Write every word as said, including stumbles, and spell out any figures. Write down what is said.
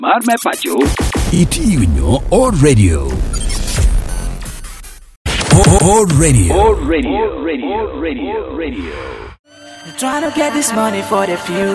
Marme Pacho. Itiunyo or radio. Or radio. Or radio. Or radio. Or radio. Radio. Trying to get this money for the future.